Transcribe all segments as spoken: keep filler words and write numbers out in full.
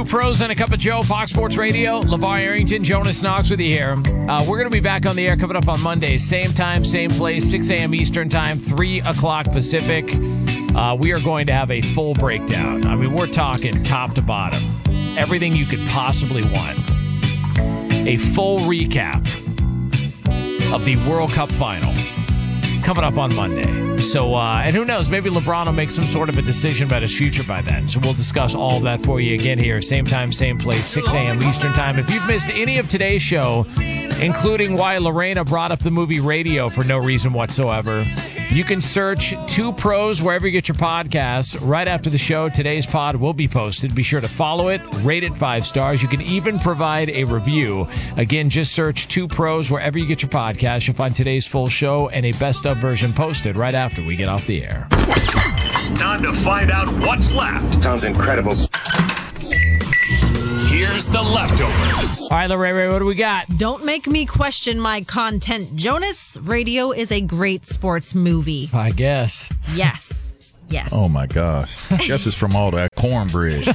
Two pros and a cup of Joe, Fox Sports Radio. LeVar Arrington, Jonas Knox with you here. Uh, we're going to be back on the air coming up on Monday. Same time, same place, six a.m. Eastern time, three o'clock Pacific. Uh, we are going to have a full breakdown. I mean, we're talking top to bottom. Everything you could possibly want. A full recap of the World Cup final coming up on Monday. So, uh, and who knows, maybe LeBron will make some sort of a decision about his future by then. So we'll discuss all of that for you again here. Same time, same place, six a.m. Eastern time. If you've missed any of today's show, including why Lorena brought up the movie Radio for no reason whatsoever, you can search Two Pros wherever you get your podcasts. Right after the show, today's pod will be posted. Be sure to follow it, rate it five stars. You can even provide a review. Again, just search Two Pros wherever you get your podcasts. You'll find today's full show and a best of version posted right after we get off the air. Time to find out what's left. Sounds incredible. Here's the leftovers. All right, Lorena, what do we got? Don't make me question my content, Jonas. Radio is a great sports movie. I guess. Yes. Yes. Oh, my gosh. I guess it's from all that cornbread.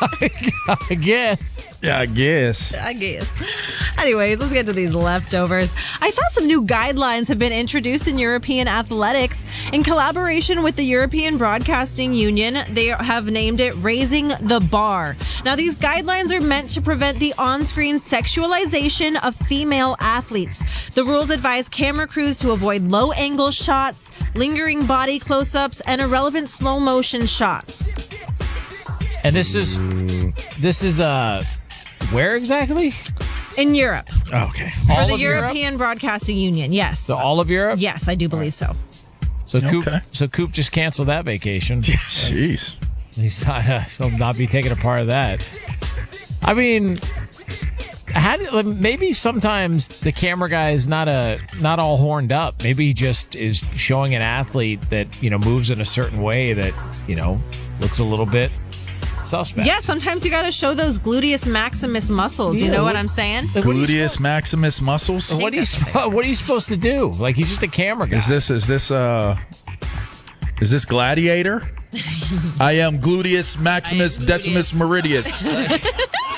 I guess. Yeah, I guess. I guess. Anyways, let's get to these leftovers. I saw some new guidelines have been introduced in European athletics. In collaboration with the European Broadcasting Union, they have named it Raising the Bar. Now, these guidelines are meant to prevent the on-screen sexualization of female athletes. The rules advise camera crews to avoid low-angle shots, lingering body close-ups, and irrelevant slow-motion shots. And this is, this is, uh, where exactly? In Europe. Oh, okay. For All the of European Europe? Broadcasting Union, yes. So all of Europe? Yes, I do believe so. So Coop, Okay. so Coop just canceled that vacation. Jeez. He's not, uh, he'll not be taking a part of that. I mean, how did, maybe sometimes the camera guy is not a not all horned up. Maybe he just is showing an athlete that, you know, moves in a certain way that, you know, looks a little bit suspect. Yeah, sometimes you got to show those gluteus maximus muscles. You Yeah, know what- what I'm saying? Like, what are you Gluteus supposed- maximus muscles? What are you spo- What are you supposed to do? Like, he's just a camera guy. Is this is this uh is this Gladiator? I am Gluteus Maximus I am Decimus Gluteus. Meridius.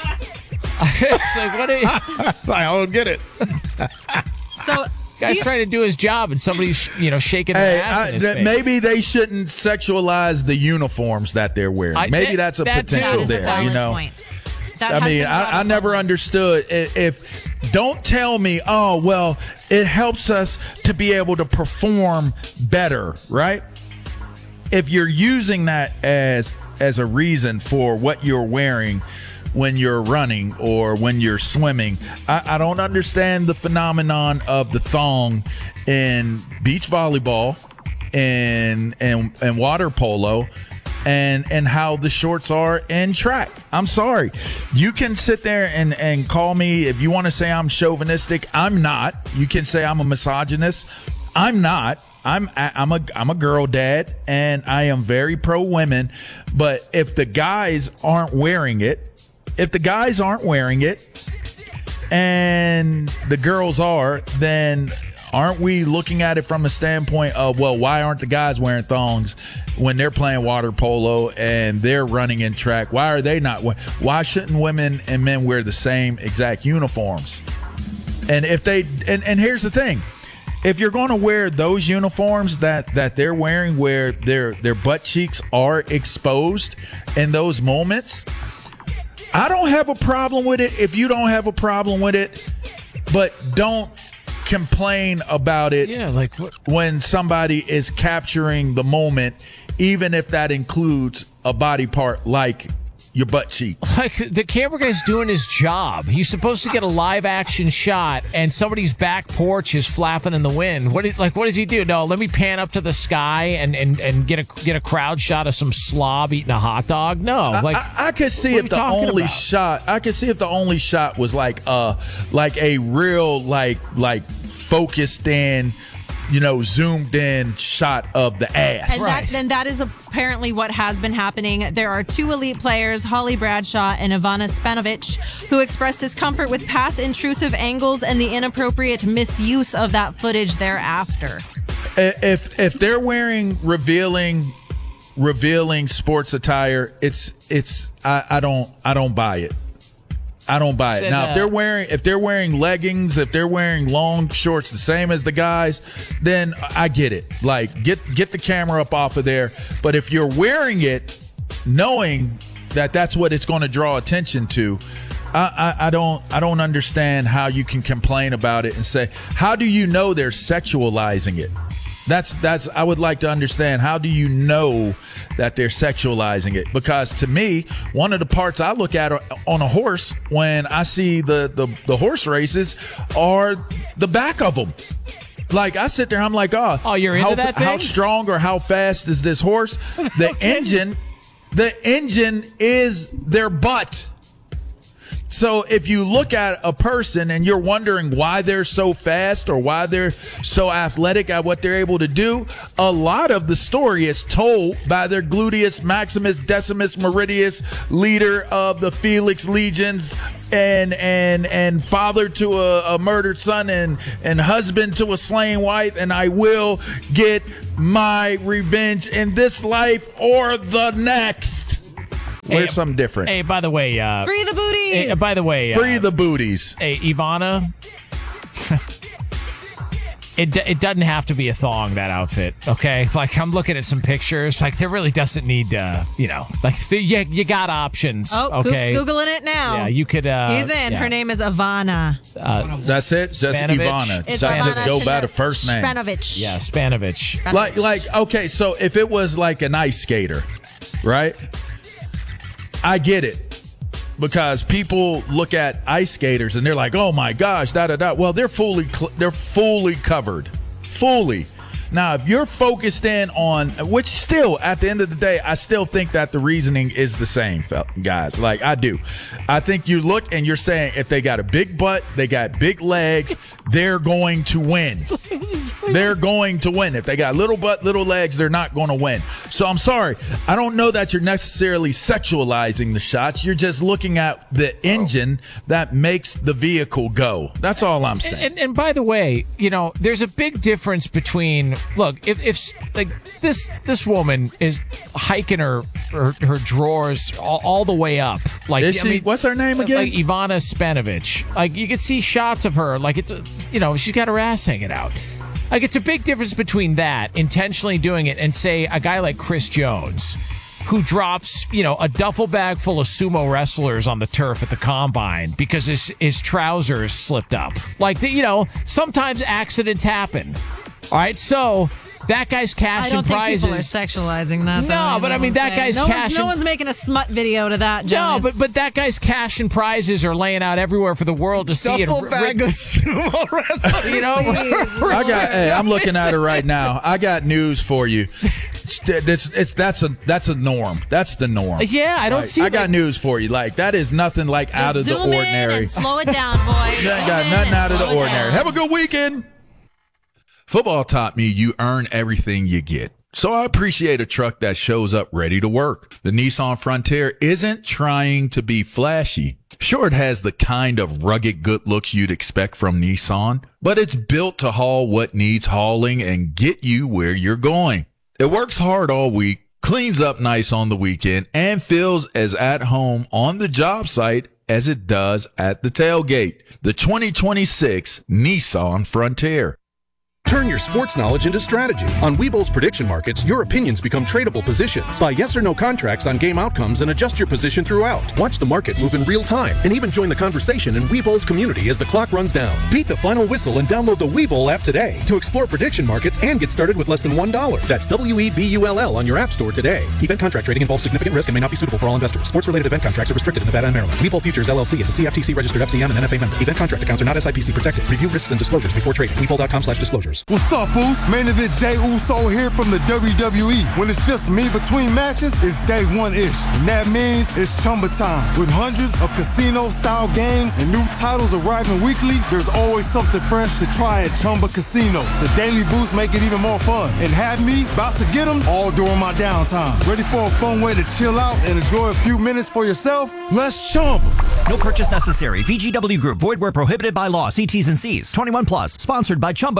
It's like, what are you, I don't get it. So guy's these- trying to do his job, and somebody's, you know, shaking their Hey, ass I, in his that face. maybe they shouldn't sexualize the uniforms that they're wearing. I- maybe that- that's a that too. that potential is a there. valid You know, point. That I has mean, been brought I, I up never online. understood i- if. Don't tell me, oh well, it helps us to be able to perform better, right? If you're using that as as a reason for what you're wearing when you're running or when you're swimming, I, I don't understand the phenomenon of the thong in beach volleyball and and and water polo. And and how the shorts are in track. I'm sorry. You can sit there and, and call me if you want to say I'm chauvinistic. I'm not. You can say I'm a misogynist. I'm not. I'm I'm a I'm a girl dad, and I am very pro women. But if the guys aren't wearing it, if the guys aren't wearing it, and the girls are, then aren't we looking at it from a standpoint of, well, why aren't the guys wearing thongs when they're playing water polo and they're running in track? Why are they not? Why shouldn't women and men wear the same exact uniforms? And if they, and, and here's the thing, if you're going to wear those uniforms that, that they're wearing where their, their butt cheeks are exposed in those moments, I don't have a problem with it if you don't have a problem with it, but don't complain about it Yeah, like what? when somebody is capturing the moment, even if that includes a body part like your butt cheek. Like, the camera guy's doing his job. He's supposed to get a live action shot, and somebody's back porch is flapping in the wind. What is, like, what does he do? No, let me pan up to the sky and, and, and get a get a crowd shot of some slob eating a hot dog. No, like I, I could see what are if you the talking only about? shot I could see if the only shot was like uh like a real like like focused in, you know, zoomed in shot of the ass. And that, then that is apparently what has been happening. There are two elite players, Holly Bradshaw and Ivana Spanovic, who expressed discomfort with past intrusive angles and the inappropriate misuse of that footage thereafter. If if they're wearing revealing revealing sports attire, it's it's I, I don't I don't buy it. I don't buy it. Said, now, uh, if they're wearing if they're wearing leggings, if they're wearing long shorts, the same as the guys, then I get it. Like, get get the camera up off of there. But if you're wearing it, knowing that that's what it's going to draw attention to, I, I, I don't I don't understand how you can complain about it and say, how do you know they're sexualizing it? That's that's I would like to understand, how do you know that they're sexualizing it? Because to me, one of the parts I look at on a horse when I see the the, the horse races are the back of them. Like, I sit there, I'm like, oh, oh you're into how, that thing? How strong or how fast is this horse? The engine, the engine is their butt. So if you look at a person and you're wondering why they're so fast or why they're so athletic at what they're able to do, a lot of the story is told by their gluteus maximus decimus meridius, leader of the Felix Legions, and and and father to a, a murdered son, and and husband to a slain wife, and I will get my revenge in this life or the next. Wear Hey, something different. Hey, by the way, uh, Free the booties. hey, by the way, uh, Free the booties. Hey, Ivana. It, d- it doesn't have to be a thong, that outfit, okay? Like, I'm looking at some pictures. Like, there really doesn't need, uh, you know, like, th- you, you got options, Oh, okay? Coop's Googling it now. Yeah, you could, uh... He's in. yeah. Her name is Ivana. Uh, That's it. Just Spanovich. Ivana. It's So Ivana just go by Shana- the first name. Spanovich. yeah, Spanovich. Spanovich. Like, like, okay, so if it was like an ice skater, right? I get it. Because people look at ice skaters and they're like, "Oh my gosh, da da da." Well, they're fully cl- they're fully covered, fully. Now, if you're focused in on, which still, at the end of the day, I still think that the reasoning is the same, fel- guys. Like, I do. I think you look and you're saying, if they got a big butt, they got big legs, they're going to win. They're going to win. If they got little butt, little legs, they're not going to win. So I'm sorry. I don't know that you're necessarily sexualizing the shots. You're just looking at the engine that makes the vehicle go. That's all I'm saying. And, and by the way, you know, there's a big difference between, look, if, if like this this woman is hiking her her, her drawers all, all the way up, like, Is I she? mean, What's her name again? Like Ivana Spanovich. Like, you can see shots of her, like, it's a, you know, she's got her ass hanging out. Like, it's a big difference between that, intentionally doing it, and say a guy like Chris Jones, who drops, you know, a duffel bag full of sumo wrestlers on the turf at the combine because his his trousers slipped up. Like, you know, sometimes accidents happen. All right, so that guy's I cashing don't think prizes. people are sexualizing that. No, though, but I mean, will that say. guy's no cashing- One's, no one's making a smut video to that, No, Jonas. but but that guy's cashing prizes are laying out everywhere for the world to see. Duffel and, bag of sumo wrestling. you know, I got. Hey, I'm looking at her right now. I got news for you. It's, it's that's a that's a norm. That's the norm. yeah, I don't Like, see. I got like- news for you. Like, that is nothing like out of the Zoom in ordinary. and slow it down, boys. You ain't got nothing out of the ordinary. Have a good weekend. Football taught me you earn everything you get. So I appreciate a truck that shows up ready to work. The Nissan Frontier isn't trying to be flashy. Sure, it has the kind of rugged good looks you'd expect from Nissan, but it's built to haul what needs hauling and get you where you're going. It works hard all week, cleans up nice on the weekend, and feels as at home on the job site as it does at the tailgate. The twenty twenty-six Nissan Frontier. Turn your sports knowledge into strategy. On Webull's prediction markets, your opinions become tradable positions. Buy yes or no contracts on game outcomes and adjust your position throughout. Watch the market move in real time and even join the conversation in Webull's community as the clock runs down. Beat the final whistle and download the Webull app today to explore prediction markets and get started with less than one dollar. That's W E B U L L on your app store today. Event contract trading involves significant risk and may not be suitable for all investors. Sports-related event contracts are restricted in Nevada and Maryland. Webull Futures L L C is a C F T C registered F C M and N F A member. Event contract accounts are not S I P C protected. Review risks and disclosures before trading. Webull.com slash disclosures. What's up, fools? Main event Jay Uso here from the W W E. When it's just me between matches, it's day one-ish. And that means it's Chumba time. With hundreds of casino-style games and new titles arriving weekly, there's always something fresh to try at Chumba Casino. The daily boosts make it even more fun. And have me about to get them all during my downtime. Ready for a fun way to chill out and enjoy a few minutes for yourself? Let's Chumba. No purchase necessary. V G W Group. Void where prohibited by law. See T's and C's. twenty-one plus. Sponsored by Chumba Casino.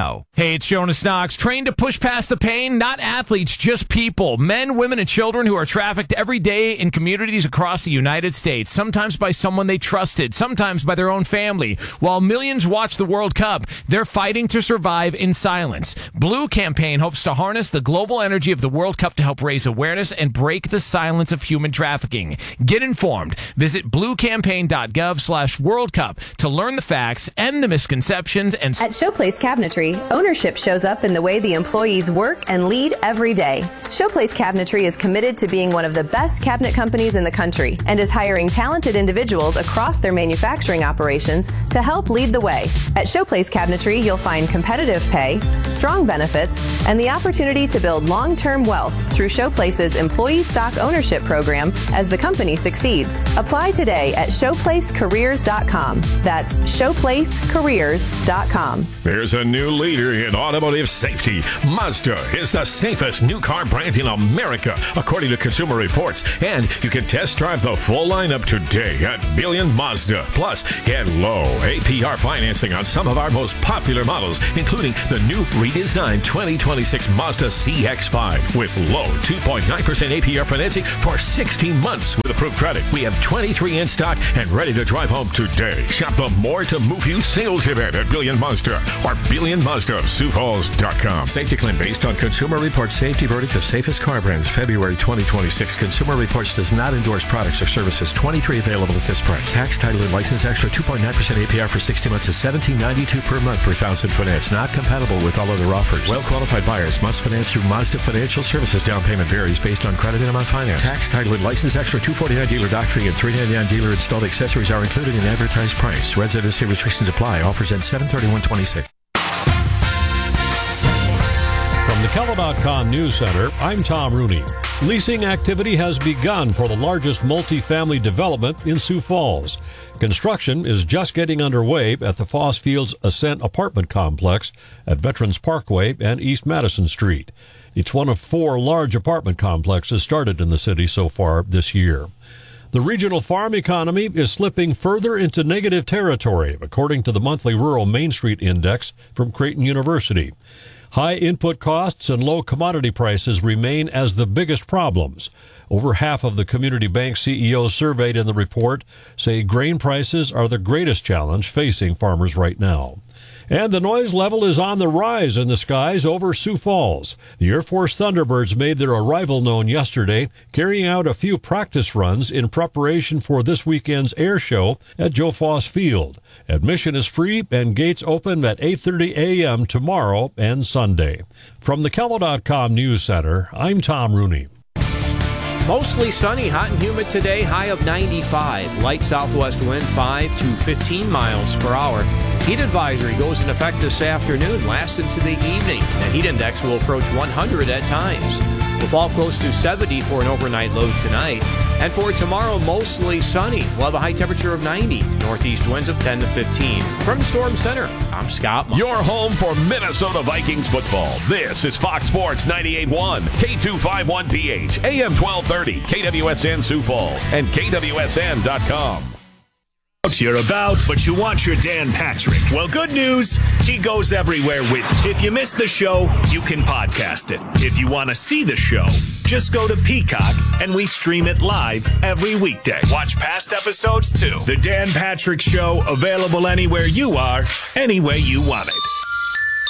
now. Hey, it's Jonas Knox. Trained to push past the pain? Not athletes, just people. Men, women, and children who are trafficked every day in communities across the United States. Sometimes by someone they trusted, sometimes by their own family. While millions watch the World Cup, they're fighting to survive in silence. Blue Campaign hopes to harness the global energy of the World Cup to help raise awareness and break the silence of human trafficking. Get informed. Visit bluecampaign.gov slash World Cup to learn the facts and the misconceptions. And At Showplace Cabinetry, ownership shows up in the way the employees work and lead every day. Showplace Cabinetry is committed to being one of the best cabinet companies in the country and is hiring talented individuals across their manufacturing operations to help lead the way. At Showplace Cabinetry, you'll find competitive pay, strong benefits, and the opportunity to build long-term wealth through Showplace's employee stock ownership program as the company succeeds. Apply today at showplace careers dot com. That's showplace careers dot com. There's a new leader in automotive safety. Mazda is the safest new car brand in America, according to Consumer Reports. And you can test drive the full lineup today at Billion Mazda. Plus, get low A P R financing on some of our most popular models, including the new redesigned twenty twenty-six Mazda C X five with low two point nine percent A P R financing for sixteen months with approved credit. We have twenty-three in stock and ready to drive home today. Shop the More to Move You sales event at Billion Mazda or Billion Mazda of Sioux Falls dot com. Safety claim based on Consumer Reports safety verdict of safest car brands, February twenty twenty-six. Consumer Reports does not endorse products or services. twenty-three available at this price. Tax, title, and license extra two point nine percent A P R for sixty months is seventeen ninety-two per month per thousand finance. Not compatible with all other offers. Well-qualified buyers must finance through Mazda Financial Services. Down payment varies based on credit and amount financed. Tax, title, and license extra two forty-nine dealer dock fee and three ninety-nine dealer installed accessories are included in advertised price. Residency restrictions apply. Offers end seven thirty-one twenty-six. From the Kello dot com News Center, I'm Tom Rooney. Leasing activity has begun for the largest multifamily development in Sioux Falls. Construction is just getting underway at the Foss Fields Ascent apartment complex at Veterans Parkway and East Madison Street. It's one of four large apartment complexes started in the city so far this year. The regional farm economy is slipping further into negative territory, according to the monthly Rural Main Street Index from Creighton University. High input costs and low commodity prices remain as the biggest problems. Over half of the community bank C E Os surveyed in the report say grain prices are the greatest challenge facing farmers right now. And the noise level is on the rise in the skies over Sioux Falls. The Air Force Thunderbirds made their arrival known yesterday, carrying out a few practice runs in preparation for this weekend's air show at Joe Foss Field. Admission is free and gates open at eight thirty a.m. tomorrow and Sunday. From the Kello dot com News Center, I'm Tom Rooney. Mostly sunny, hot and humid today, high of ninety-five. Light southwest wind five to fifteen miles per hour. Heat advisory goes in effect this afternoon, lasts into the evening. The heat index will approach one hundred at times. We'll fall close to seventy for an overnight low tonight. And for tomorrow, mostly sunny. We'll have a high temperature of ninety. Northeast winds of ten to fifteen. From the Storm Center, I'm Scott Muller. Your home for Minnesota Vikings football. This is Fox Sports ninety-eight point one, K two fifty-one P H, A M twelve thirty, K W S N Sioux Falls, and K W S N dot com. You're about, but you want your Dan Patrick. Well, good news, he goes everywhere with you. If you missed the show, you can podcast it. If you want to see the show, just go to Peacock, and we stream it live every weekday. Watch past episodes, too. The Dan Patrick Show, available anywhere you are, any way you want it.